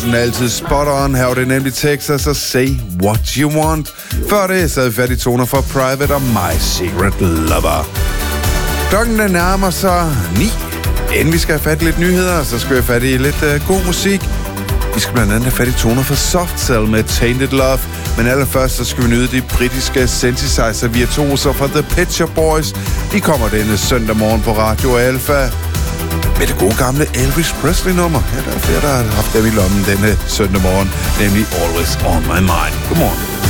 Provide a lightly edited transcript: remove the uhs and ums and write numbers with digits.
Den er altid spot on. Her var det nemlig Texas og Say What You Want. Før det sad vi fat i toner for Private og My Secret Lover. Klokken den nærmer sig 9. Inden vi skal have fat i lidt nyheder, så skal vi have fat i lidt god musik. Vi skal blandt andet have fat i toner for Soft Cell med Tainted Love. Men allerførst så skal vi nyde de britiske synthesizer virtuoser fra The Pet Shop Boys. De kommer denne søndag morgen på Radio Alpha med det gode gamle Elvis Presley-nummer. Ja, der er flere, der har haft dem i lommen denne søndag morgen, nemlig Always On My Mind. Godmorgen.